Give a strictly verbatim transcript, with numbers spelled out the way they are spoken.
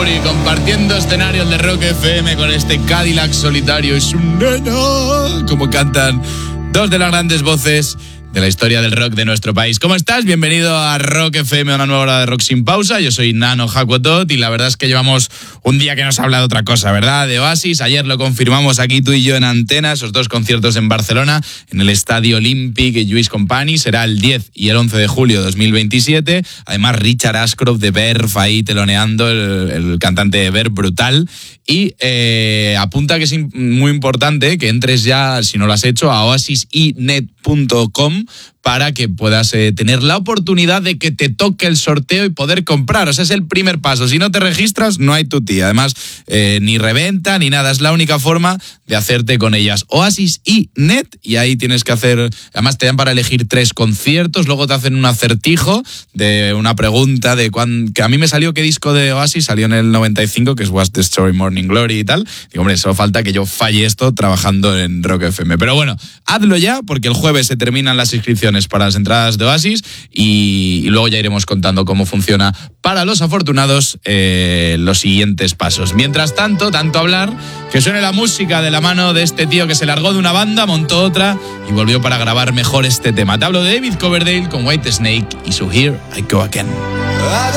Bumburi compartiendo escenarios de Rock F M con este Cadillac solitario. Es un nena, como cantan dos de las grandes voces de la historia del rock de nuestro país. ¿Cómo estás? Bienvenido a Rock F M, una nueva hora de rock sin pausa. Yo soy Nano Hakuotot y la verdad es que llevamos un día que nos habla de otra cosa, ¿verdad? De Oasis. Ayer lo confirmamos aquí tú y yo en Antena, esos dos conciertos en Barcelona, en el Estadio Olympic y Lluís Companys. Será el diez y el once de julio de dos mil veintisiete. Además, Richard Ashcroft de Verve ahí teloneando, el, el cantante de Verve, brutal. Y eh, apunta que es muy importante que entres ya, si no lo has hecho, a oasis i net punto com para que puedas eh, tener la oportunidad de que te toque el sorteo y poder comprar. O sea, es el primer paso. Si no te registras, no hay tu tía. Además, eh, ni reventa ni nada. Es la única forma de hacerte con ellas. Oasis i net, y ahí tienes que hacer... Además, te dan para elegir tres conciertos. Luego te hacen un acertijo de una pregunta de cuán... que a mí me salió qué disco de Oasis. Salió en el noventa y cinco, que es What's the Story, Morning Glory y tal. Digo, hombre, solo falta que yo falle esto trabajando en Rock F M. Pero bueno, hazlo ya, porque el jueves se terminan las inscripciones para las entradas de Oasis y, y luego ya iremos contando cómo funciona para los afortunados eh, los siguientes pasos. Mientras tanto, tanto hablar, que suene la música de la mano de este tío que se largó de una banda, montó otra y volvió para grabar mejor este tema. Te hablo de David Coverdale con Whitesnake y su Here I Go Again.